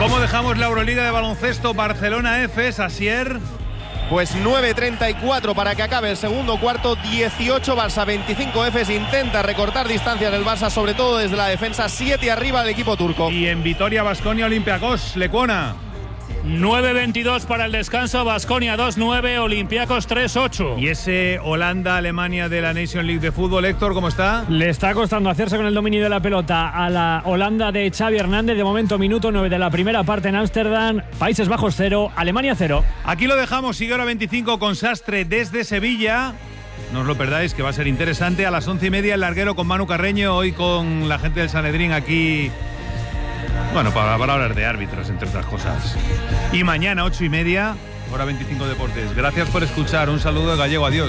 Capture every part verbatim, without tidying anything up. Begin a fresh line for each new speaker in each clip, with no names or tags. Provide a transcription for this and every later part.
¿Cómo dejamos la Euroliga de baloncesto? Barcelona Efes, Asier.
Pues nueve treinta y cuatro para que acabe el segundo cuarto, dieciocho Barça, veinticinco Efes. Intenta recortar distancias del Barça, sobre todo desde la defensa, siete arriba el equipo turco.
Y en Vitoria, Baskonia, Olympiacos, Lecuona.
nueve veintidós para el descanso, Baskonia dos nueve, Olympiacos tres ocho.
Y ese Holanda-Alemania de la Nation League de fútbol, Héctor, ¿cómo está?
Le está costando hacerse con el dominio de la pelota a la Holanda de Xavi Hernández. De momento, minuto nueve de la primera parte en Ámsterdam. Países Bajos cero, Alemania cero.
Aquí lo dejamos, sigue hora veinticinco con Sastre desde Sevilla. No os lo perdáis, que va a ser interesante. A las once y media el larguero con Manu Carreño, hoy con la gente del Sanedrín aquí. Bueno, para, para hablar de árbitros, entre otras cosas. Y mañana, ocho y media, hora veinticinco Deportes. Gracias por escuchar. Un saludo de Gallego. Adiós.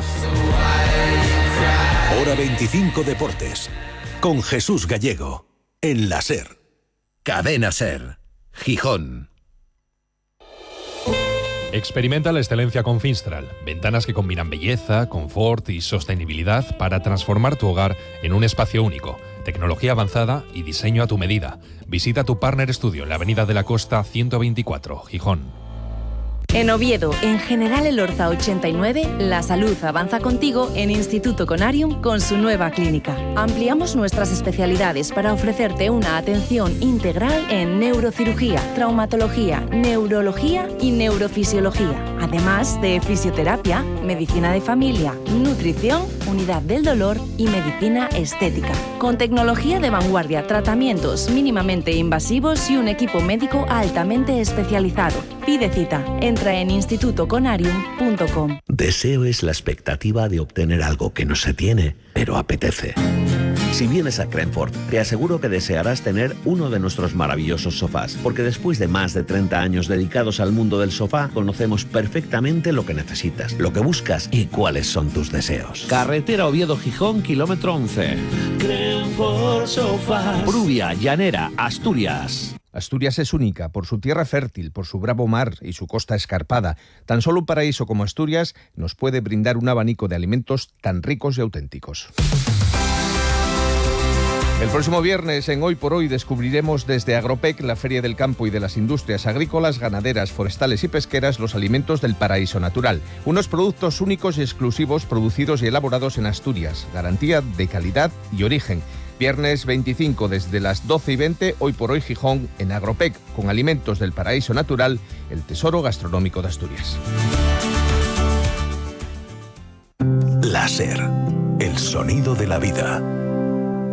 Hora veinticinco Deportes. Con Jesús Gallego. En la SER. Cadena SER. Gijón.
Experimenta la excelencia con Finstral. Ventanas que combinan belleza, confort y sostenibilidad para transformar tu hogar en un espacio único. Tecnología avanzada y diseño a tu medida. Visita tu Partner Studio en la Avenida de la Costa ciento veinticuatro, Gijón.
En Oviedo, en General Elorza ochenta y nueve, la salud avanza contigo en Instituto Conarium con su nueva clínica. Ampliamos nuestras especialidades para ofrecerte una atención integral en neurocirugía, traumatología, neurología y neurofisiología. Además de fisioterapia, medicina de familia, nutrición, unidad del dolor y medicina estética. Con tecnología de vanguardia, tratamientos mínimamente invasivos y un equipo médico altamente especializado. Pide cita. Entra en instituto conarium punto com.
Deseo es la expectativa de obtener algo que no se tiene, pero apetece. Si vienes a Crenford, te aseguro que desearás tener uno de nuestros maravillosos sofás, porque después de más de treinta años dedicados al mundo del sofá, conocemos perfectamente lo que necesitas, lo que buscas y cuáles son tus deseos. Carretera Oviedo-Gijón, kilómetro once.
Crenford Sofás.
Pruvia, Llanera, Asturias.
Asturias es única por su tierra fértil, por su bravo mar y su costa escarpada. Tan solo un paraíso como Asturias nos puede brindar un abanico de alimentos tan ricos y auténticos. El próximo viernes, en Hoy por Hoy, descubriremos desde Agropec, la Feria del Campo y de las Industrias Agrícolas, Ganaderas, Forestales y Pesqueras, los alimentos del paraíso natural. Unos productos únicos y exclusivos producidos y elaborados en Asturias. Garantía de calidad y origen. Viernes veinticinco, desde las doce y veinte, Hoy por Hoy Gijón, en Agropec, con alimentos del paraíso natural, el tesoro gastronómico de Asturias.
La SER, el sonido de la vida.